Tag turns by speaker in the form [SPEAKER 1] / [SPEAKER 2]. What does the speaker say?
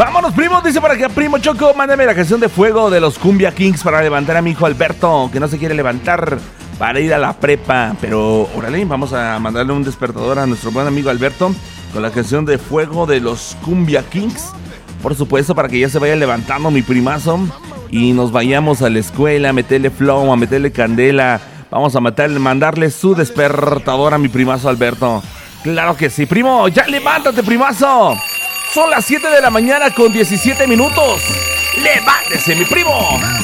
[SPEAKER 1] Vámonos, primos, dice por acá, primo Choco, mándame la canción de Fuego de los Cumbia Kings para levantar a mi hijo Alberto, que no se quiere levantar para ir a la prepa. Pero, órale, vamos a mandarle un despertador a nuestro buen amigo Alberto con la canción de Fuego de los Cumbia Kings. Por supuesto, para que ya se vaya levantando mi primazo y nos vayamos a la escuela a meterle flow, a meterle candela. Vamos a mandarle su despertador a mi primazo Alberto. Claro que sí, primo, ya levántate, primazo. Son las 7 de la mañana con 17 minutos. ¡Levántese, mi primo!